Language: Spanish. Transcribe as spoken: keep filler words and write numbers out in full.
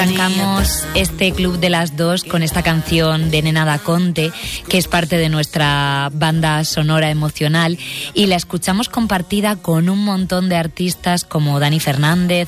Arrancamos este Club de las Dos con esta canción de Nena da Conte, que es parte de nuestra banda sonora emocional, y la escuchamos compartida con un montón de artistas como Dani Fernández,